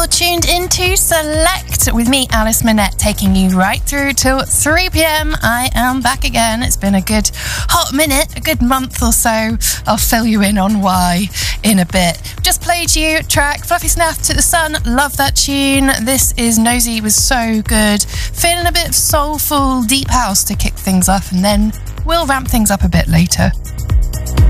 Tuned into Select with me, Alice Minette, taking you right through till 3 p.m. I am back again. It's been a good hot minute, a good month or so. I'll fill you in on why in a bit. Just played you a track, Fluffy Snaff to the Sun. Love that tune. This is Nosy, was so good. Feeling a bit of soulful deep house to kick things off, and then we'll ramp things up a bit later.